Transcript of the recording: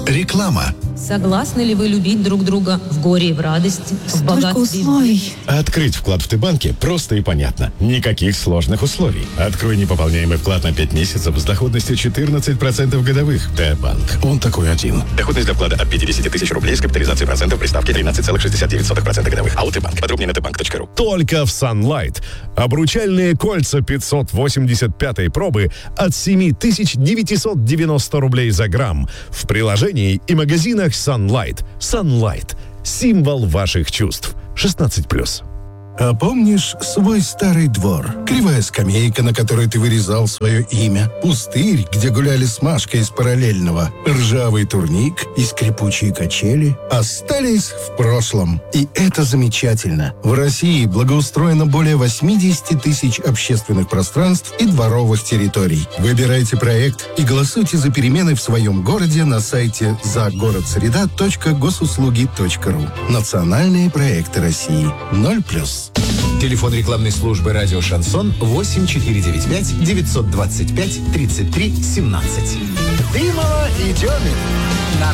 Реклама. Согласны ли вы любить друг друга в горе и в радости, в богатстве? Условий. Открыть вклад в Т-банке просто и понятно. Никаких сложных условий. Открой непополняемый вклад на 5 месяцев с доходностью 14% годовых. Т-банк. Он такой один. Доходность для вклада от 50 тысяч рублей с капитализацией процентов при ставке 13,69% годовых. АО Т-банк. Подробнее на tbank.ru. Только в Sunlight. Обручальные кольца 585 пробы от 7990 рублей за грамм. В приложении и магазинах Sunlight. Sunlight. Символ ваших чувств. 16+. А помнишь свой старый двор? Кривая скамейка, на которой ты вырезал свое имя. Пустырь, где гуляли с Машкой из параллельного. Ржавый турник и скрипучие качели остались в прошлом. И это замечательно. В России благоустроено более 80 тысяч общественных пространств и дворовых территорий. Выбирайте проект и голосуйте за перемены в своем городе на сайте загородсреда.госуслуги.ру. Национальные проекты России. 0+. Телефон рекламной службы «Радио Шансон» 8495 925 33 17. Дымова и Демин.